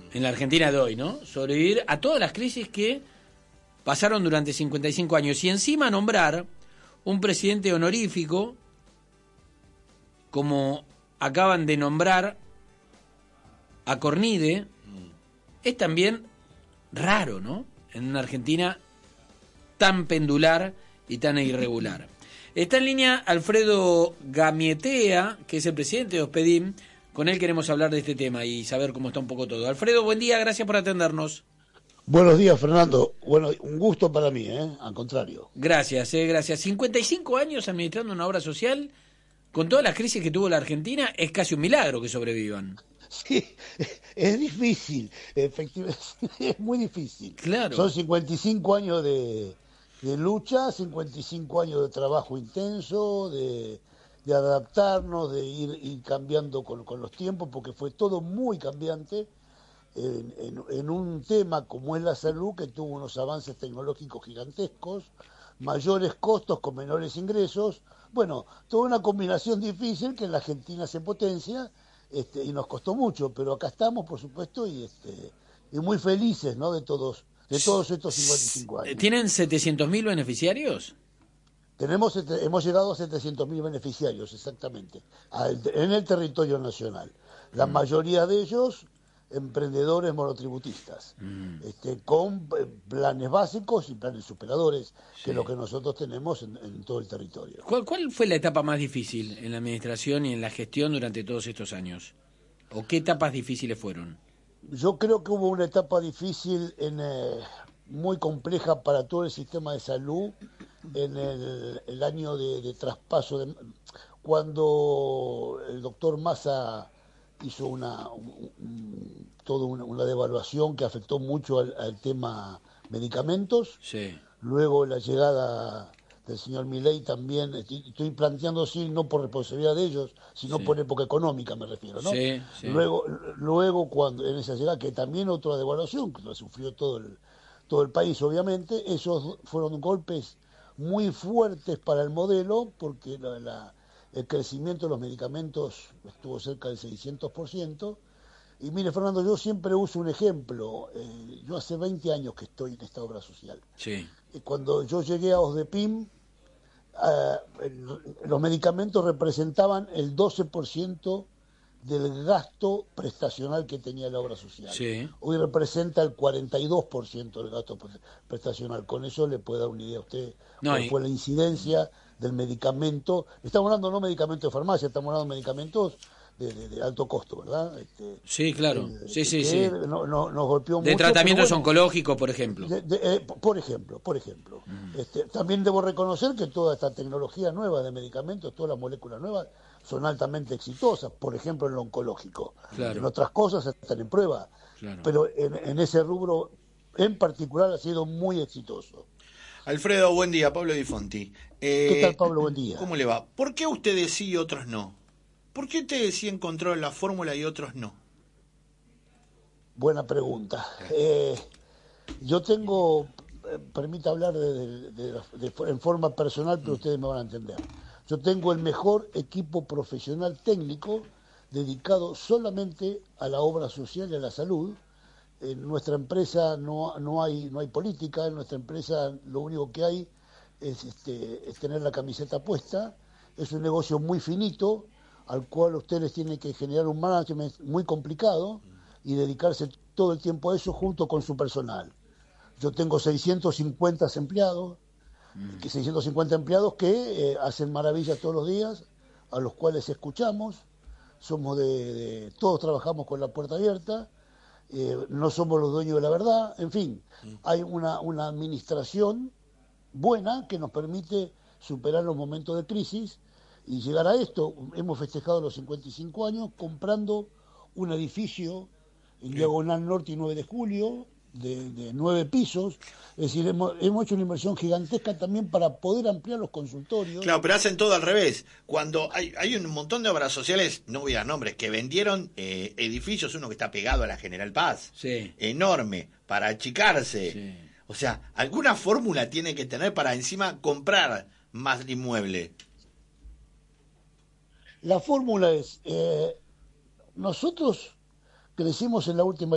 en la Argentina de hoy, ¿no? Sobrevivir a todas las crisis que pasaron durante 55 años. Y encima nombrar un presidente honorífico, como acaban de nombrar a Cornide, es también raro, ¿no? En una Argentina tan pendular y tan irregular. Está en línea Alfredo Gamietea, que es el presidente de Ospedim. Con él queremos hablar de este tema y saber cómo está un poco todo. Alfredo, buen día, gracias por atendernos. Buenos días, Fernando. Bueno, un gusto para mí, al contrario. Gracias, gracias. 55 años administrando una obra social, con todas las crisis que tuvo la Argentina, es casi un milagro que sobrevivan. Sí, es difícil, efectivamente, es muy difícil. Claro. Son 55 años de lucha, 55 años de trabajo intenso, de adaptarnos, de ir cambiando con los tiempos, porque fue todo muy cambiante en un tema como es la salud, que tuvo unos avances tecnológicos gigantescos, mayores costos con menores ingresos. Bueno, toda una combinación difícil que en la Argentina se potencia, y nos costó mucho, pero acá estamos, por supuesto, y muy felices, ¿no?, de todos estos 55 años. ¿Tienen 700.000 beneficiarios? Hemos llegado a 700.000 beneficiarios, exactamente, en el territorio nacional. La mayoría de ellos emprendedores monotributistas, con planes básicos y planes superadores, que es lo que nosotros tenemos en todo el territorio. ¿Cuál fue la etapa más difícil en la administración y en la gestión durante todos estos años? ¿O qué etapas difíciles fueron? Yo creo que hubo una etapa difícil, muy compleja para todo el sistema de salud, en el año de traspaso, cuando el doctor Massa hizo toda una devaluación que afectó mucho al tema medicamentos. Sí. Luego la llegada del señor Milei también, estoy planteando así, no por responsabilidad de ellos, sino por época económica, me refiero, ¿no? Sí, sí. Luego cuando en esa llegada, que también otra devaluación, que la sufrió todo el país, obviamente, esos fueron golpes muy fuertes para el modelo, porque el crecimiento de los medicamentos estuvo cerca del 600%. Y mire, Fernando, yo siempre uso un ejemplo. Yo hace 20 años que estoy en esta obra social. Sí. Cuando yo llegué a OSDEPIM, los medicamentos representaban el 12% del gasto prestacional que tenía la obra social. Sí. Hoy representa el 42% del gasto prestacional. Con eso le puede dar una idea a usted cuál fue la incidencia del medicamento. Estamos hablando no medicamentos de farmacia, estamos hablando de medicamentos de alto costo, ¿verdad? Sí, claro. Sí. Nos golpeó mucho. De tratamientos oncológicos, por ejemplo. Por ejemplo. También debo reconocer que toda esta tecnología nueva de medicamentos, todas las moléculas nuevas, son altamente exitosas, por ejemplo en lo oncológico. Claro. En otras cosas están en prueba, claro. Pero en ese rubro en particular ha sido muy exitoso. Alfredo, buen día. Pablo Di Fonti. ¿Qué tal, Pablo? Buen día. ¿Cómo le va? ¿Por qué ustedes sí y otros no? ¿Por qué ustedes sí encontraron la fórmula y otros no? Buena pregunta. Yo tengo, permita hablar en forma personal, pero ustedes me van a entender. Yo tengo el mejor equipo profesional técnico dedicado solamente a la obra social y a la salud. En nuestra empresa no hay política. En nuestra empresa lo único que hay es tener la camiseta puesta. Es un negocio muy finito, al cual ustedes tienen que generar un management muy complicado y dedicarse todo el tiempo a eso junto con su personal. Yo tengo 650 empleados, 650 empleados que hacen maravillas todos los días, a los cuales escuchamos. Somos todos trabajamos con la puerta abierta, no somos los dueños de la verdad. En fin, hay una administración buena que nos permite superar los momentos de crisis y llegar a esto. Hemos festejado los 55 años comprando un edificio en Diagonal Norte y 9 de Julio, de 9 pisos. Es decir, hemos hecho una inversión gigantesca también para poder ampliar los consultorios. Claro, pero hacen todo al revés. Cuando hay un montón de obras sociales, no voy a dar nombres, que vendieron edificios, uno que está pegado a la General Paz, enorme, para achicarse. Sí. O sea, alguna fórmula tiene que tener para encima comprar más inmueble. La fórmula es, nosotros crecimos en la última